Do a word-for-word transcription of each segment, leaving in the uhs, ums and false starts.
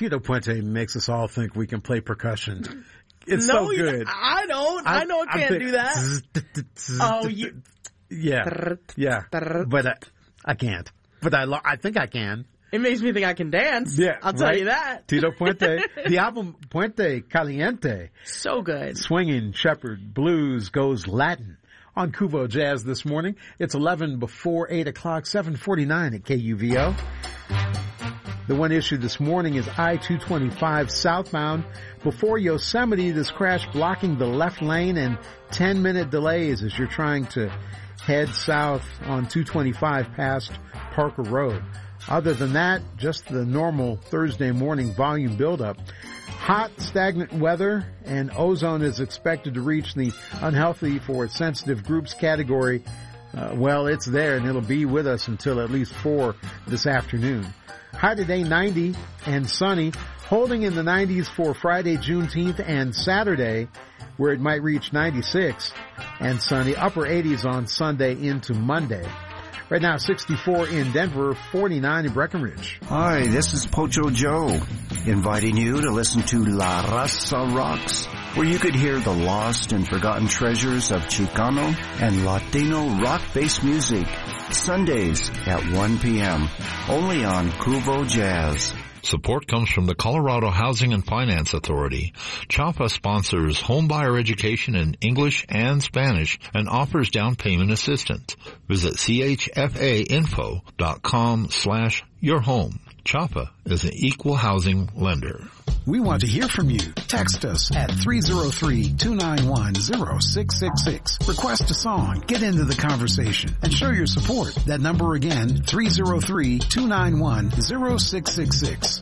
Tito Puente makes us all think we can play percussion. It's no, so good. I don't. I, I know I can't think, do that. Oh, you. Yeah. Yeah. But I, I can't. But I, I think I can. It makes me think I can dance. Yeah. I'll tell right? you that. Tito Puente. The album Puente Caliente. So good. Swinging Shepherd Blues goes Latin on Kuvo Jazz this morning. It's eleven before eight o'clock, seven forty-nine at K U V O. The one issue this morning is I two twenty-five southbound. Before Yosemite, this crash blocking the left lane and ten minute delays as you're trying to head south on two twenty-five past Parker Road. Other than that, just the normal Thursday morning volume buildup. Hot, stagnant weather, and ozone is expected to reach the unhealthy for sensitive groups category. Uh, well, it's there, and it'll be with us until at least four this afternoon. High today, ninety and sunny, holding in the nineties for Friday, Juneteenth, and Saturday, where it might reach ninety-six and sunny. Upper eighties on Sunday into Monday. Right now, sixty-four in Denver, forty-nine in Breckenridge. Hi, this is Pocho Joe, inviting you to listen to La Raza Rocks, where you could hear the lost and forgotten treasures of Chicano and Latino rock-based music. Sundays at one p.m. only on Kuvo Jazz. Support comes from the Colorado Housing and Finance Authority. CHAPA sponsors homebuyer education in English and Spanish and offers down payment assistance. Visit C H F A info dot com slash your home. CHAPA is an equal housing lender. We want to hear from you. Text us at three oh three, two nine one, oh six six six. Request a song, get into the conversation, and show your support. That number again, three oh three, two nine one, oh six six six.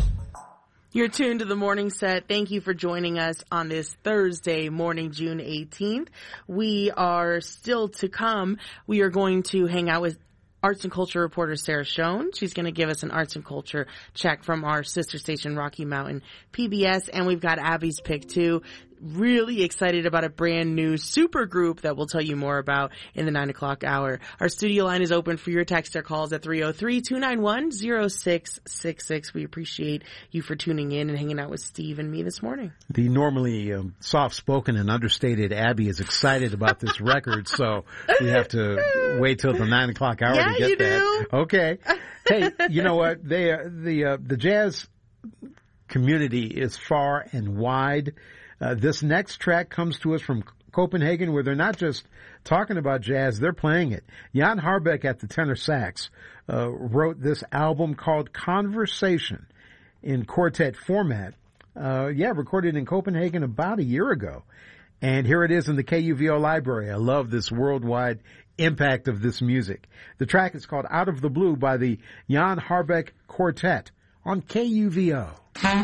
You're tuned to the Morning Set. Thank you for joining us on this Thursday morning, June eighteenth. We are still to come. We are going to hang out with arts and culture reporter Sarah Schoen. She's going to give us an arts and culture check from our sister station Rocky Mountain P B S, and we've got Abby's pick too. Really excited about a brand new super group that we'll tell you more about in the nine o'clock hour. Our studio line is open for your text or calls at three oh three, two nine one, oh six six six. We appreciate you for tuning in and hanging out with Steve and me this morning. The normally um, soft-spoken and understated Abby is excited about this record, so we have to wait till the nine o'clock hour yeah, to get you that. Do. Okay. Hey, you know what? They uh, the uh, the jazz community is far and wide. Uh, this next track comes to us from Copenhagen, where they're not just talking about jazz, they're playing it. Jan Harbeck at the tenor sax uh, wrote this album called Conversation in quartet format. Uh, yeah, recorded in Copenhagen about a year ago. And here it is in the K U V O library. I love this worldwide impact of this music. The track is called Out of the Blue by the Jan Harbeck Quartet on K U V O.